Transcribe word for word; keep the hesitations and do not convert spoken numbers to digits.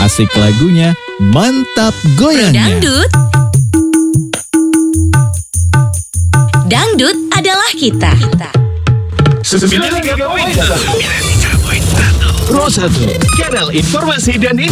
asik lagunya, mantap goyangnya. Dangdut. Dangdut adalah kita. sembilan puluh tiga koma satu Pro satu, kanal informasi dan